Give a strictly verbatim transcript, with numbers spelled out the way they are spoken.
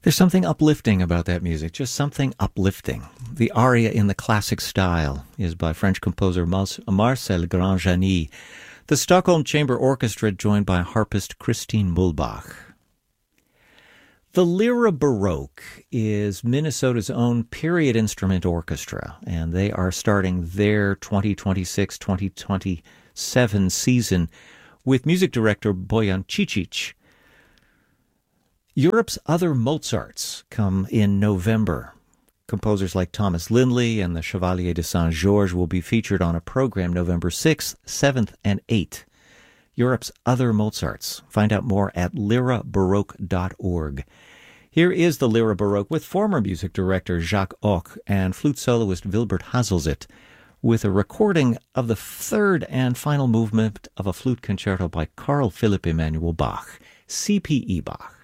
There's something uplifting about that music, just something uplifting. The aria in the classic style is by French composer Marcel Grandjani. The Stockholm Chamber Orchestra joined by harpist Christine Muhlbach. The Lyra Baroque is Minnesota's own period instrument orchestra, and they are starting their twenty twenty-six twenty twenty-seven season with music director Bojan Cicic. Europe's Other Mozarts come in November. Composers like Thomas Lindley and the Chevalier de Saint-Georges will be featured on a program November sixth, seventh, and eighth. Europe's Other Mozarts. Find out more at lyra baroque dot org. Here is the Lyra Baroque with former music director Jacques Hoch and flute soloist Wilbert Hazelzit with a recording of the third and final movement of a flute concerto by Carl Philipp Emanuel Bach, C P E Bach.